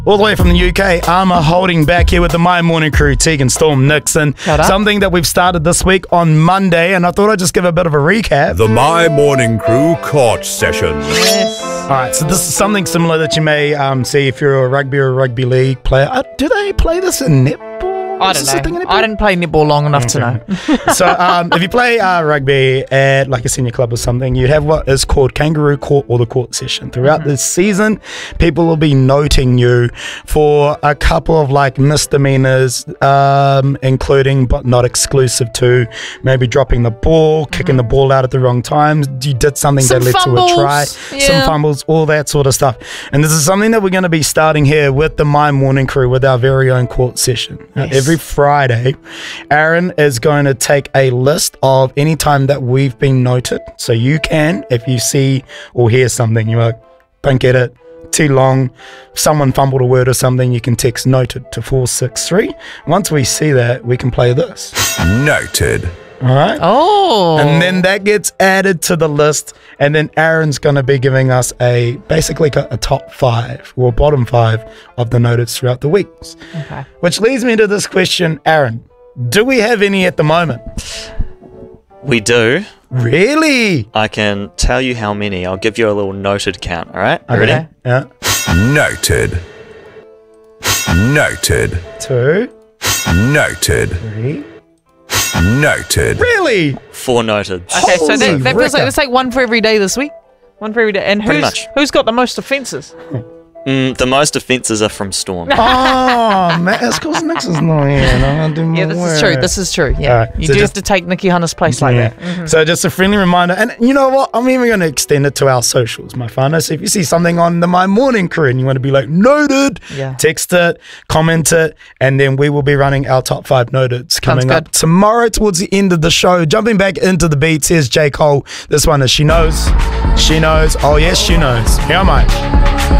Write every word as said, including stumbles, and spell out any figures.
All the way from the U K, Armour holding back here with the My Morning Crew, Tegan, Storm, Nixon. Something that we've started this week on Monday, and I thought I'd just give a bit of a recap. The My Morning Crew court session. Yes. All right, so this is something similar that you may um, see if you're a rugby or a rugby league player. Uh, do they play this in netball? I don't know. I didn't play netball long enough to know. So um, if you play uh, rugby at like a senior club or something, you have what is called kangaroo court or the court session. Throughout mm-hmm. this season, people will be noting you for a couple of like misdemeanors, um, including but not exclusive to maybe dropping the ball, mm-hmm. kicking the ball out at the wrong time. You did something Some that led fumbles. to a try, yeah. some fumbles, all that sort of stuff. And this is something that we're going to be starting here with the My Morning Crew with our very own court session. Now, Yes. every Friday, Aaron is going to take a list of any time that we've been noted. So you can, if you see or hear something, you're like, don't get it, too long, someone fumbled a word or something, you can text noted to four six three. Once we see that, we can play this. Noted. All right? Oh. And then that gets added to the list, and then Aaron's going to be giving us a basically a, a top five or bottom five of the noted throughout the weeks. Okay. Which leads me to this question, Aaron. Do we have any at the moment? We do. Really? I can tell you how many. I'll give you a little noted count, all right? You Okay. ready? Yeah. Noted. Noted. Two. Noted. Three. Noted. Really? Four noted. Okay, so Holy that, that feels like Ricker. it's like one for every day this week. One for every day. And Pretty who's much. who's got the most offences? Mm, the most offences are from Storm. Oh, man. It's because Nix is not here. And I'm gonna do Yeah, my this is work. true. This is true. Yeah, Alright, you so do just- have to take Nikki Hunter's place like Yeah. that. Mhm. So just a friendly reminder, and you know what? I'm even going to extend it to our socials, my whānau. So if you see something on the My Morning Crew and you want to be like, noted, Yeah. text it, comment it, and then we will be running our top five noteds coming good. up tomorrow towards the end of the show. Jumping back into the beats, here's J. Cole. This one is She Knows. She Knows. Oh, yes, she knows. Here am I.